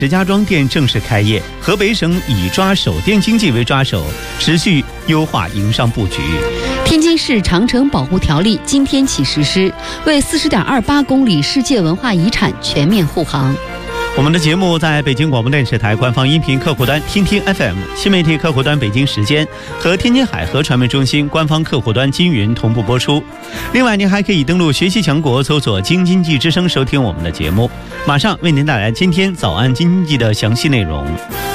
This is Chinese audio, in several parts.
石家庄店正式开业，河北省以抓手电经济为抓手，持续优化营商布局。 天津市长城保护条例今天起实施，为40.28公里世界文化遗产全面护航。 我们的节目在北京广播电视台官方音频客户端听听 FM、新媒体客户端北京时间和天津海河传媒中心官方客户端金云同步播出。另外，您还可以登录学习强国，搜索京津冀之声收听我们的节目。马上为您带来今天早安京津冀的详细内容。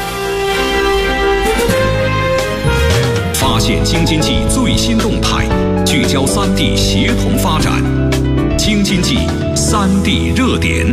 发现京津冀最新动态，聚焦3地协同发展。京津冀3地热点。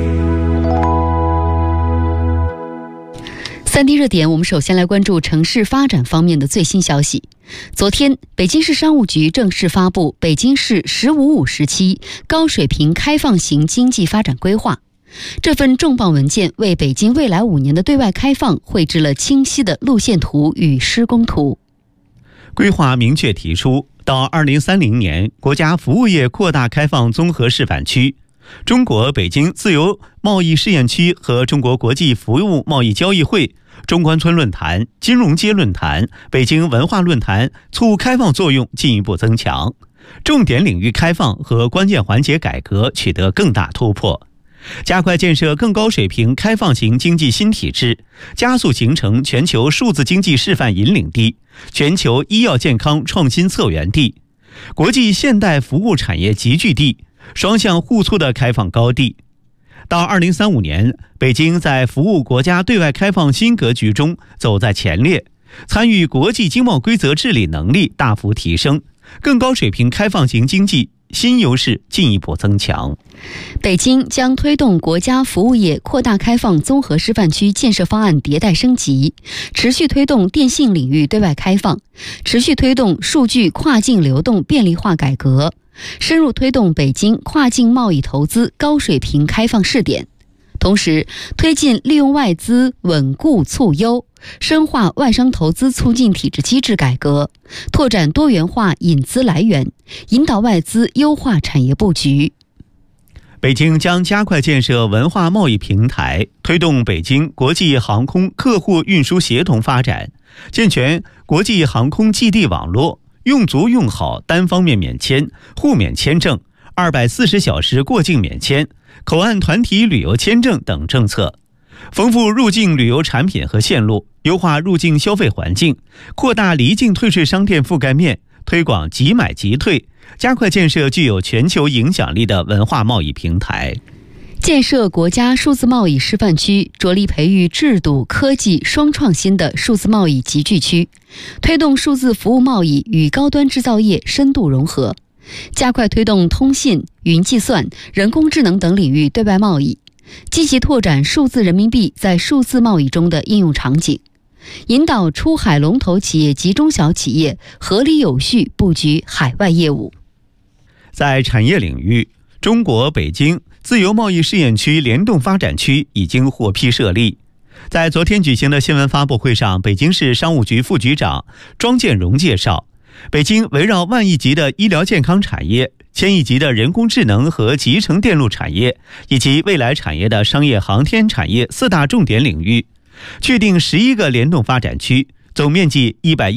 3地热点，我们首先来关注城市发展方面的最新消息。昨天，北京市商务局正式发布北京市“15+5”时期高水平开放型经济发展规划。这份重磅文件为北京未来5年的对外开放绘制了清晰的路线图与施工图。 规划明确提出，到2030年，国家服务业扩大开放综合示范区、中国北京自由贸易试验区和中国国际服务贸易交易会、中关村论坛、金融街论坛、北京文化论坛促开放作用进一步增强，重点领域开放和关键环节改革取得更大突破，加快建设更高水平开放型经济新体制，加速形成全球数字经济示范引领地、全球医药健康创新策源地、国际现代服务产业集聚地、双向互促的开放高地。到2035年，北京在服务国家对外开放新格局中走在前列，参与国际经贸规则治理能力大幅提升，更高水平开放型经济新优势进一步增强。 北京将推动国家服务业扩大开放综合示范区建设方案迭代升级，持续推动电信领域对外开放，持续推动数据跨境流动便利化改革，深入推动北京跨境贸易投资高水平开放试点，同时推进利用外资稳固促优，深化外商投资促进体制机制改革，拓展多元化引资来源，引导外资优化产业布局。 北京将加快建设文化贸易平台，推动北京国际航空客户运输协同发展，健全国际航空基地网络，用足用好单方面免签、互免签证、240小时过境免签、口岸团体旅游签证等政策，丰富入境旅游产品和线路，优化入境消费环境，扩大离境退税商店覆盖面，推广即买即退，加快建设具有全球影响力的文化贸易平台。 建设国家数字贸易示范区，着力培育制度、科技双创新的数字贸易集聚区，推动数字服务贸易与高端制造业深度融合，加快推动通信、云计算、人工智能等领域对外贸易，积极拓展数字人民币在数字贸易中的应用场景，引导出海龙头企业及中小企业合理有序布局海外业务。 在产业领域，中国北京自由贸易试验区联动发展区已经获批设立。在昨天举行的新闻发布会上，北京市商务局副局长庄建荣介绍，北京围绕万亿级的医疗健康产业、千亿级的人工智能和集成电路产业以及未来产业的商业航天产业4大重点领域，确定11个联动发展区，总面积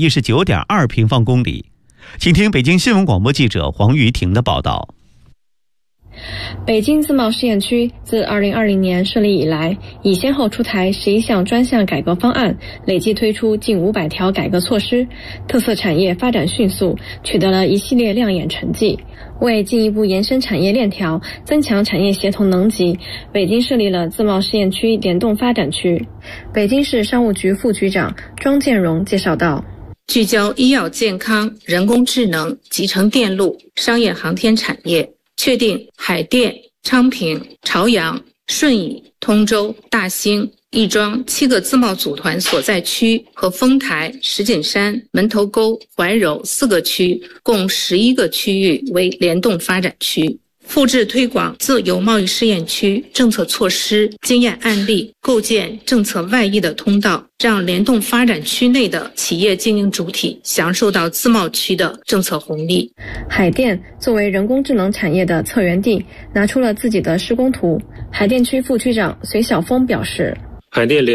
119.2平方公里。请听北京新闻广播记者黄瑜婷的报道。 北京自贸试验区自2020年设立以来，已先后出台11项专项改革方案，累计推出近500条改革措施，特色产业发展迅速，取得了一系列亮眼成绩。为进一步延伸产业链条，增强产业协同能级，北京设立了自贸试验区联动发展区。北京市商务局副局长庄建荣介绍道， 聚焦医药健康、人工智能、集成电路、商业航天产业，确定海淀、昌平、朝阳、顺义、通州、大兴、亦庄7个自贸组团所在区和丰台、石景山、门头沟、怀柔4个区，共11个区域为联动发展区。复制推广自由贸易试验区政策措施经验案例，构建政策外溢的通道，让联动发展区内的企业经营主体享受到自贸区的政策红利。 海淀作为人工智能产业的策源地，拿出了自己的施工图。海淀区副区长隋晓峰表示， 海淀